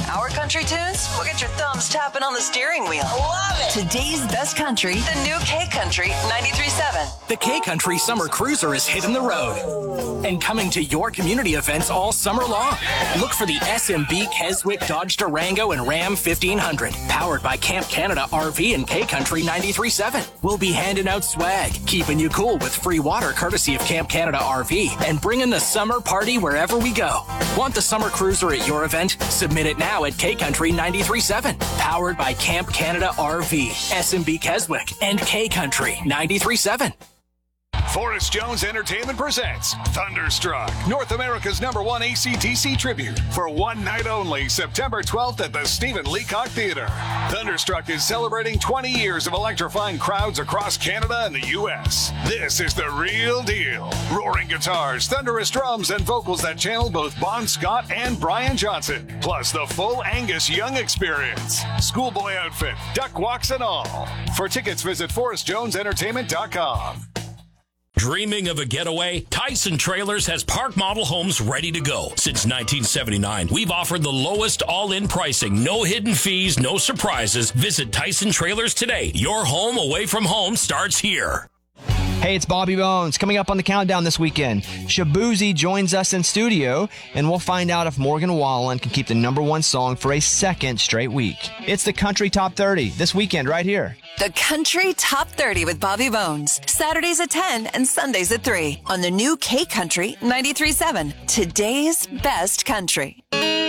Our country tunes will get your thumbs tapping on the steering wheel. Love it. Today's best country, the new K Country 93.7. The K Country Summer Cruiser is hitting the road and coming to your community events all summer long. Look for the SMB Keswick Dodge Durango and Ram 1500, powered by Camp Canada RV and K Country 93.7. We'll be handing out swag, keeping you cool with free water courtesy of Camp Canada RV, and bringing the summer party wherever we go. Want the summer cruiser at your event? Submit it now at K Country 93.7, powered by Camp Canada RV, SMB Keswick, and K Country 93.7. Forrest Jones Entertainment presents Thunderstruck, North America's #1 AC/DC tribute, for one night only, September 12th at the Stephen Leacock Theatre. Thunderstruck is celebrating 20 years of electrifying crowds across Canada and the U.S. This is the real deal. Roaring guitars, thunderous drums, and vocals that channel both Bon Scott and Brian Johnson, plus the full Angus Young experience. Schoolboy outfit, duck walks and all. For tickets, visit ForrestJonesEntertainment.com. Dreaming of a getaway? Tyson Trailers has park model homes ready to go. Since 1979, we've offered the lowest all-in pricing. No hidden fees, no surprises. Visit Tyson Trailers today. Your home away from home starts here. Hey, it's Bobby Bones. Coming up on the countdown this weekend, Shabuzi joins us in studio, and we'll find out if Morgan Wallen can keep the #1 song for a second straight week. It's the Country Top 30 this weekend right here. The Country Top 30 with Bobby Bones. Saturdays at 10 and Sundays at 3 on the new K Country 93.7. Today's best country.